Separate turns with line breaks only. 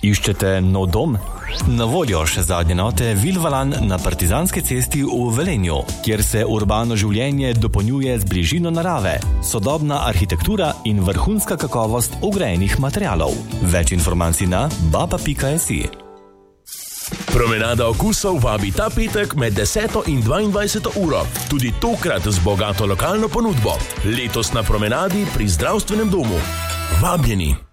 Iščete nov dom? Na voljo še zadnje note Vilvalan na Partizanski cesti v Velenju, kjer se urbano življenje dopolnjuje z bližino narave, sodobna arhitektura in vrhunska kakovost vgrajenih materialov. Več informacij na bapa.si.
Promenada okusov vabi ta petek med 10. in 22. uro. Tudi tokrat z bogato lokalno ponudbo. Letos na promenadi pri zdravstvenem domu. Vabljeni!